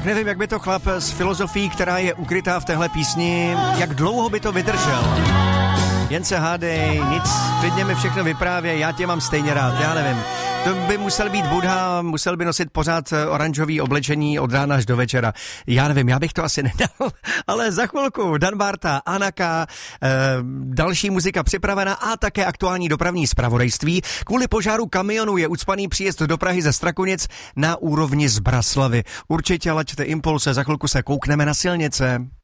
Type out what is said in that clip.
Tak nevím, jak by to chlap s filozofií, která je ukrytá v téhle písni, jak dlouho by to vydržel. Jen se hádej, nic, klidně mi všechno vyprávěj, já tě mám stejně rád, já nevím. To by musel být Buddha, musel by nosit pořád oranžový oblečení od rána až do večera. Já nevím, já bych to asi nedal, ale za chvilku Dan Bárta, Anaka, další muzika připravena a také aktuální dopravní zpravodajství. Kvůli požáru kamionu je ucpaný příjezd do Prahy ze Strakonic na úrovni z Braslavy. Určitě laďte impulse, za chvilku se koukneme na silnice.